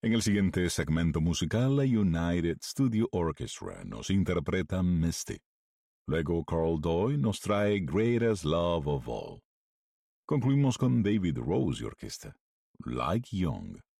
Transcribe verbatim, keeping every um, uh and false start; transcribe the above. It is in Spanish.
En el siguiente segmento musical, la United Studio Orchestra nos interpreta Misty. Luego Carl Doyle nos trae Greatest Love of All. Concluimos con David Rose y orquesta, Like Young.